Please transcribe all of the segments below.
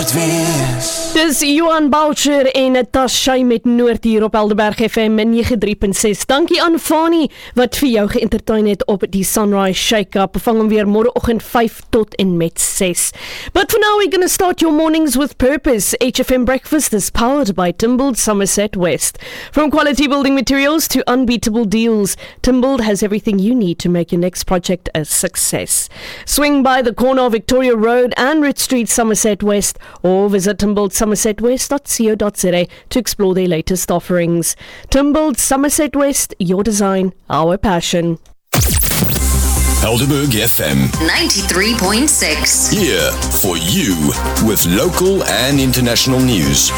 dit wees. Dis Johan Boucher en Tashay met Noord hier op Helderberg FM 93.6. Dankie aan Fani wat vir jou geëntertain het op die Sunrise Shake-up. Vang hom weer môreoggend 5 tot en met 6. But for now we're going to start your mornings with purpose. HFM Breakfast is powered by Timbold Somerset West. From quality building materials to unbeatable deals, Timbold has everything you need to make your next project a success. Swing by the corner of Victoria Road and Ridge Street, Somerset West, or visit timboldsomersetwest.co.za to explore their latest offerings. Timbold Somerset West, your design, our passion. Helderberg FM 93.6. here for you with local and international news.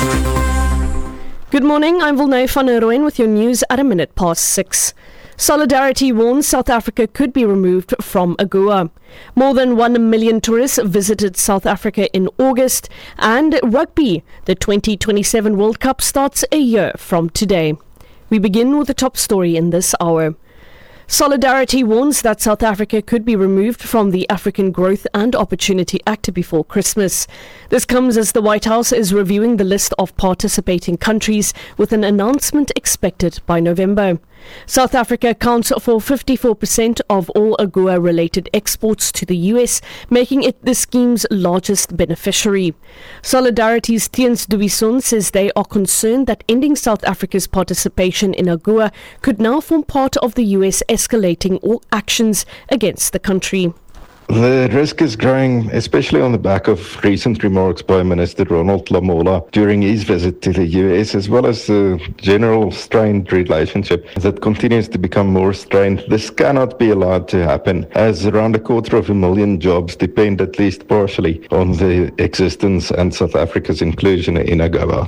Good morning, I'm Vilnay van Rooyen with your news at 6:01. Solidarity warns South Africa could be removed from AGOA. More than 1 million tourists visited South Africa in August, and rugby, the 2027 World Cup, starts a year from today. We begin with the top story in this hour. Solidarity warns that South Africa could be removed from the African Growth and Opportunity Act before Christmas. This comes as the White House is reviewing the list of participating countries, with an announcement expected by November. South Africa accounts for 54% of all AGOA-related exports to the US, making it the scheme's largest beneficiary. Solidarity's Theuns Duison says they are concerned that ending South Africa's participation in AGOA could now form part of the US escalating all actions against the country. The risk is growing, especially on the back of recent remarks by Minister Ronald Lamola during his visit to the US, as well as the general strained relationship that continues to become more strained. This cannot be allowed to happen, as around 250,000 jobs depend at least partially on the existence and South Africa's inclusion in AGOA.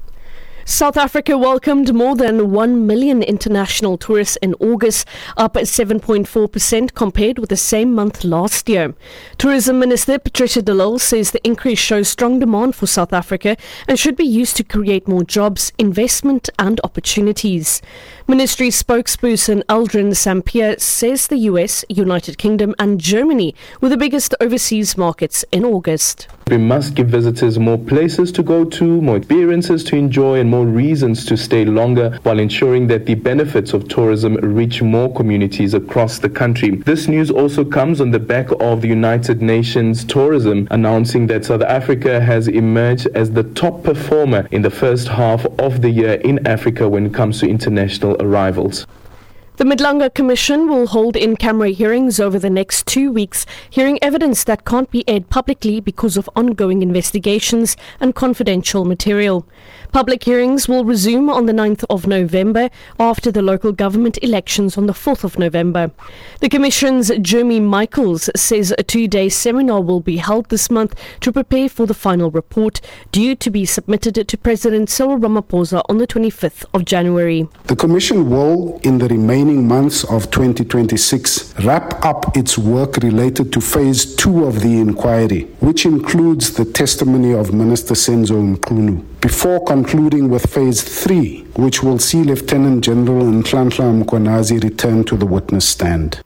South Africa welcomed more than 1 million international tourists in August, up 7.4% compared with the same month last year. Tourism Minister Patricia de Lille says the increase shows strong demand for South Africa and should be used to create more jobs, investment and opportunities. Ministry spokesperson Aldrin Sampier says the US, United Kingdom and Germany were the biggest overseas markets in August. We must give visitors more places to go to, more experiences to enjoy and more reasons to stay longer, while ensuring that the benefits of tourism reach more communities across the country. This news also comes on the back of the United Nations Tourism announcing that South Africa has emerged as the top performer in the first half of the year in Africa when it comes to international arrivals. The Midlanga Commission will hold in-camera hearings over the next 2 weeks, hearing evidence that can't be aired publicly because of ongoing investigations and confidential material. Public hearings will resume on the 9th of November after the local government elections on the 4th of November. The Commission's Jeremy Michaels says a 2-day seminar will be held this month to prepare for the final report, due to be submitted to President Cyril Ramaphosa on the 25th of January. The Commission will, in the remaining months of 2026, wrap up its work related to Phase 2 of the inquiry, which includes the testimony of Minister Senzo Mkhunu, before concluding with Phase 3, which will see Lieutenant General Nhlanhla Mkhwanazi return to the witness stand.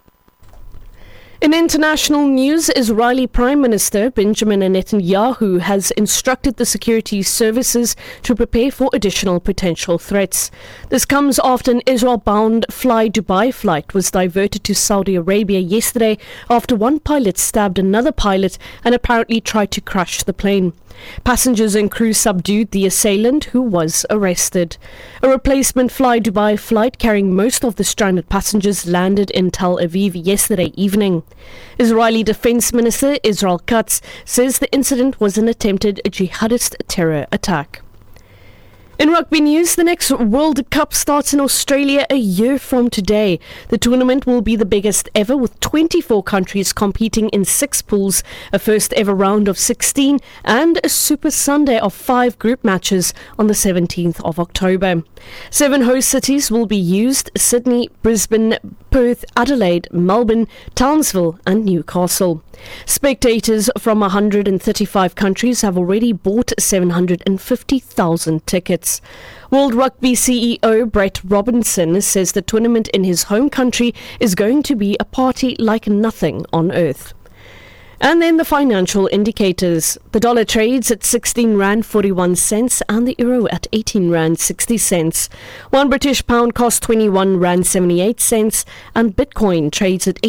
In international news, Israeli Prime Minister Benjamin Netanyahu has instructed the security services to prepare for additional potential threats. This comes after an Israel-bound Fly Dubai flight was diverted to Saudi Arabia yesterday after one pilot stabbed another pilot and apparently tried to crash the plane. Passengers and crew subdued the assailant, who was arrested. A replacement Fly Dubai flight carrying most of the stranded passengers landed in Tel Aviv yesterday evening. Israeli Defense Minister Israel Katz says the incident was an attempted jihadist terror attack. In rugby news, the next World Cup starts in Australia a year from today. The tournament will be the biggest ever, with 24 countries competing in 6 pools, a first ever round of 16 and a Super Sunday of 5 group matches on the 17th of October. 7 host cities will be used: Sydney, Brisbane, Perth, Adelaide, Melbourne, Townsville and Newcastle. Spectators from 135 countries have already bought 750,000 tickets. World Rugby CEO Brett Robinson says the tournament in his home country is going to be a party like nothing on earth. And then the financial indicators. The dollar trades at 16 Rand 41 cents and the euro at 18 Rand 60 cents. One British pound costs 21 Rand 78 cents and Bitcoin trades at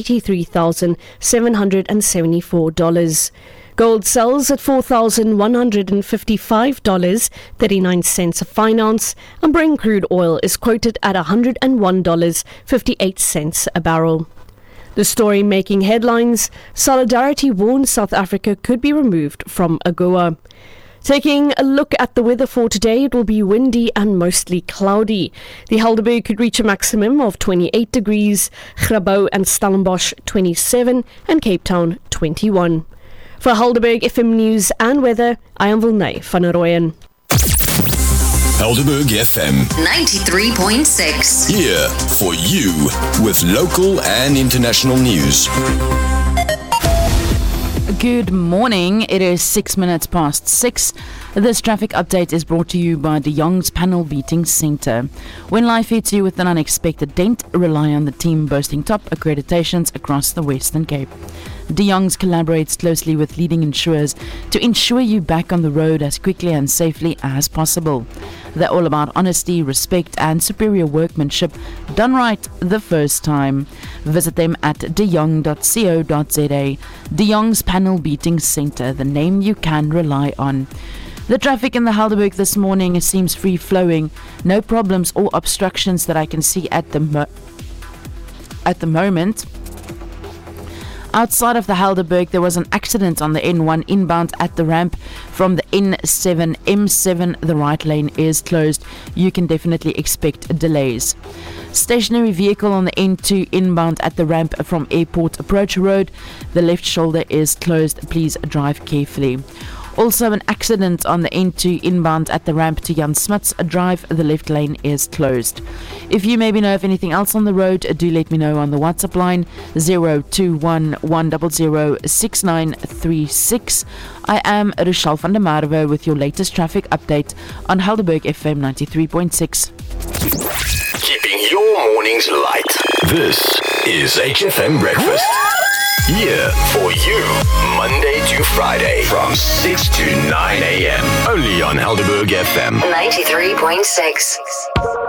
$83,774. Gold sells at $4,155.39 a fine ounce, and Brent crude oil is quoted at $101.58 a barrel. The story making headlines: Solidarity warns South Africa could be removed from AGOA. Taking a look at the weather for today, it will be windy and mostly cloudy. The Helderberg could reach a maximum of 28 degrees, Grabouw and Stellenbosch 27 and Cape Town 21. For Helderberg FM News and Weather, I am Vilnay van Rooyen. Helderberg FM 93.6. here for you with local and international news. Good morning. It is 6 minutes past 6. This traffic update is brought to you by De Jong's Panel Beating Centre. When life hits you with an unexpected dent, rely on the team boasting top accreditations across the Western Cape. De Jong's collaborates closely with leading insurers to ensure you back on the road as quickly and safely as possible. They're all about honesty, respect and superior workmanship done right the first time. Visit them at dejong.co.za. De Jong's Panel Beating Centre, the name you can rely on. The traffic in the Helderberg this morning seems free-flowing. No problems or obstructions that I can see at the moment. Outside of the Helderberg, there was an accident on the N1 inbound at the ramp from the N7. M7, the right lane is closed. You can definitely expect delays. Stationary vehicle on the N2 inbound at the ramp from Airport Approach Road. The left shoulder is closed. Please drive carefully. Also an accident on the N2 inbound at the ramp to Jan Smuts Drive. The left lane is closed. If you maybe know of anything else on the road, do let me know on the WhatsApp line 021 100 6936. I am Rochelle van der Merwe with your latest traffic update on Helderberg FM 93.6. Keeping your mornings light. This is HFM Breakfast. Here for you, Monday to Friday from 6 to 9 a.m. Only on Helderberg FM 93.6.